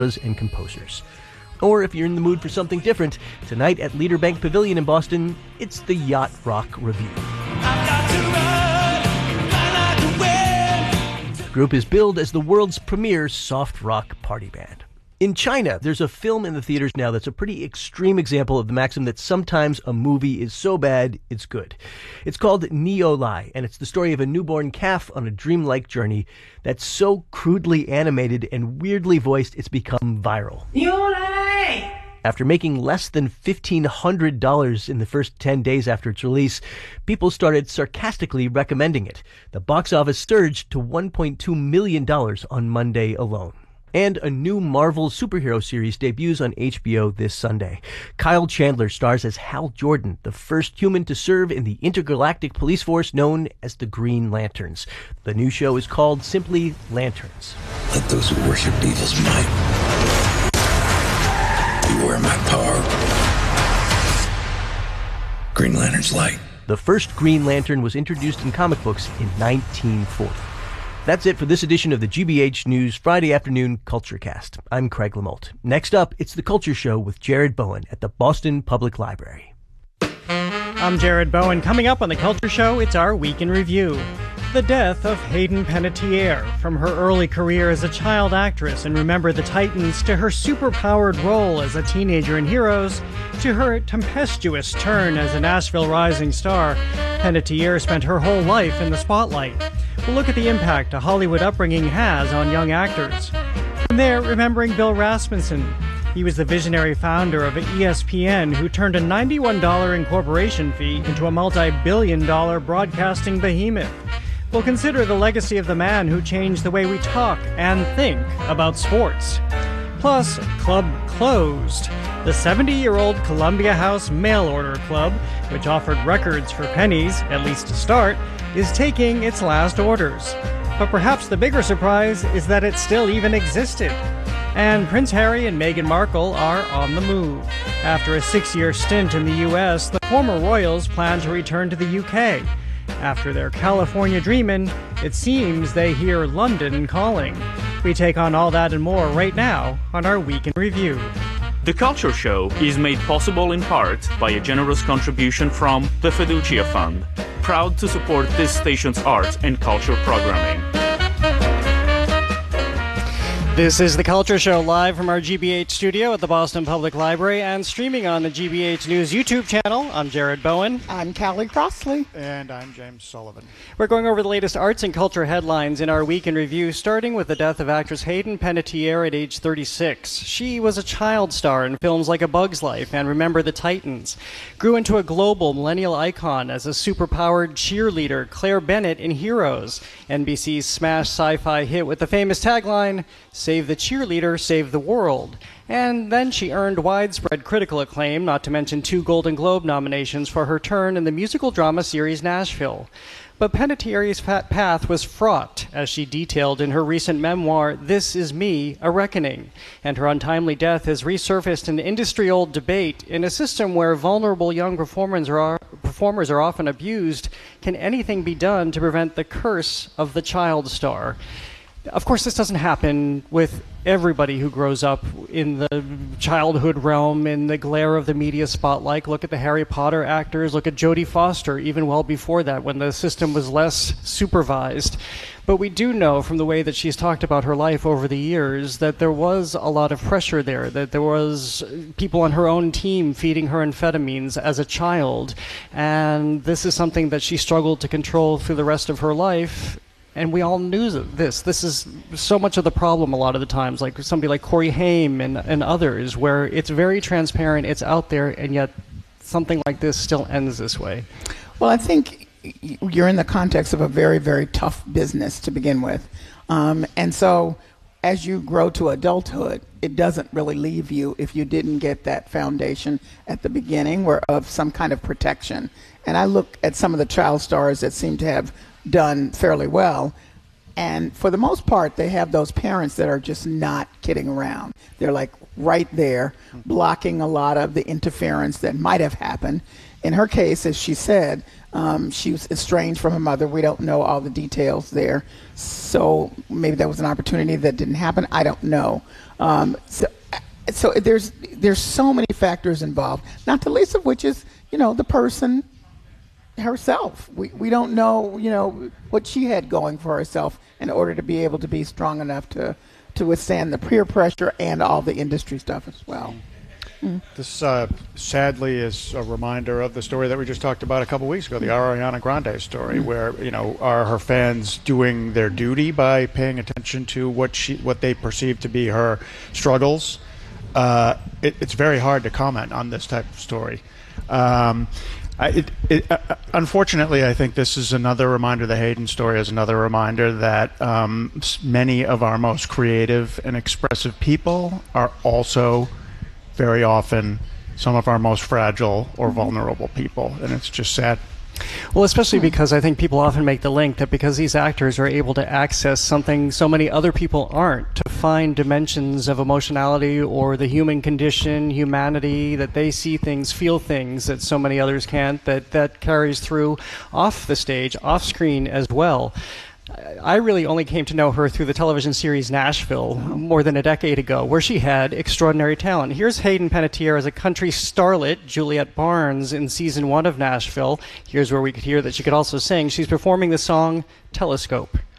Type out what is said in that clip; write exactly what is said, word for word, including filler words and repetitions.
and composers. Or if you're in the mood for something different, tonight at Leader Bank Pavilion in Boston, it's the Yacht Rock Review. The group is billed as the world's premier soft rock party band. In China, there's a film in the theaters now that's a pretty extreme example of the maxim that sometimes a movie is so bad, it's good. It's called Niulai, and it's the story of a newborn calf on a dreamlike journey that's so crudely animated and weirdly voiced it's become viral. Niulai! After making less than fifteen hundred dollars in the first ten days after its release, people started sarcastically recommending it. The box office surged to one point two million dollars on Monday alone. And a new Marvel superhero series debuts on H B O this Sunday. Kyle Chandler stars as Hal Jordan, the first human to serve in the intergalactic police force known as the Green Lanterns. The new show is called simply Lanterns. Let those who worship evil's might beware my power. Green Lantern's light. The first Green Lantern was introduced in comic books in nineteen forty. That's it for this edition of the G B H News Friday Afternoon Culture Cast. I'm Craig Lamolt. Next up, it's The Culture Show with Jared Bowen at the Boston Public Library. I'm Jared Bowen. Coming up on The Culture Show, it's our Week in Review. The death of Hayden Panettiere, from her early career as a child actress in Remember the Titans to her superpowered role as a teenager in Heroes to her tempestuous turn as a Nashville rising star, Panettiere spent her whole life in the spotlight. We'll look at the impact a Hollywood upbringing has on young actors. From there, remembering Bill Rasmussen. He was the visionary founder of E S P N who turned a ninety-one dollars incorporation fee into a multi-billion dollar broadcasting behemoth. We'll consider the legacy of the man who changed the way we talk and think about sports. Plus, Club Closed, the seventy-year-old Columbia House mail-order club, which offered records for pennies, at least to start, is taking its last orders. But perhaps the bigger surprise is that it still even existed. And Prince Harry and Meghan Markle are on the move. After a six-year stint in the U S, the former royals plan to return to the U K. After their California dreamin', it seems they hear London calling. We take on all that and more right now on our Week in Review. The Culture Show is made possible in part by a generous contribution from the Fiducia Fund, proud to support this station's arts and culture programming. This is The Culture Show, live from our G B H studio at the Boston Public Library and streaming on the G B H News YouTube channel. I'm Jared Bowen. I'm Callie Crossley. And I'm James Sullivan. We're going over the latest arts and culture headlines in our Week in Review, starting with the death of actress Hayden Panettiere at age thirty-six. She was a child star in films like A Bug's Life and Remember the Titans, grew into a global millennial icon as a superpowered cheerleader, Claire Bennett in Heroes, N B C's smash sci-fi hit with the famous tagline, "Save the cheerleader, save the world." And then she earned widespread critical acclaim, not to mention two Golden Globe nominations for her turn in the musical drama series Nashville. But Panettiere's path was fraught, as she detailed in her recent memoir, This Is Me, A Reckoning. And her untimely death has resurfaced an industry-old debate in a system where vulnerable young performers are, performers are often abused. Can anything be done to prevent the curse of the child star? Of course, this doesn't happen with everybody who grows up in the childhood realm, in the glare of the media spotlight. Look at the Harry Potter actors. Look at Jodie Foster, even well before that, when the system was less supervised. But we do know from the way that she's talked about her life over the years that there was a lot of pressure there, that there was people on her own team feeding her amphetamines as a child. And this is something that she struggled to control through the rest of her life. And we all knew this. This is so much of the problem a lot of the times, like somebody like Corey Haim and, and others, where it's very transparent, it's out there, and yet something like this still ends this way. Well, I think you're in the context of a very, very tough business to begin with. Um, and so as you grow to adulthood, it doesn't really leave you if you didn't get that foundation at the beginning where of some kind of protection. And I look at some of the child stars that seem to have done fairly well, and for the most part they have those parents that are just not kidding around. They're like right there blocking a lot of the interference that might have happened, in her case, as she said, um, she was estranged from her mother. We don't know all the details there. So maybe that was an opportunity that didn't happen. I don't know. Um, so, so there's there's so many factors involved, not the least of which is, you know, the person herself. We we don't know, you know, what she had going for herself in order to be able to be strong enough to, to withstand the peer pressure and all the industry stuff as well. Mm. This uh, sadly is a reminder of the story that we just talked about a couple weeks ago, the Ariana Grande story, mm. where, you know, are her fans doing their duty by paying attention to what she what they perceive to be her struggles? Uh, it, it's very hard to comment on this type of story. Um, I, it, it, uh, unfortunately, I think this is another reminder. The Hayden story is another reminder that um, many of our most creative and expressive people are also very often some of our most fragile or vulnerable people, and it's just sad. Well, especially because I think people often make the link that because these actors are able to access something so many other people aren't, to find dimensions of emotionality or the human condition, humanity, that they see things, feel things that so many others can't, that that carries through off the stage, off screen as well. I really only came to know her through the television series Nashville more than a decade ago, where she had extraordinary talent. Here's Hayden Panettiere as a country starlet, Juliet Barnes, in season one of Nashville. Here's where we could hear that she could also sing. She's performing the song Telescope.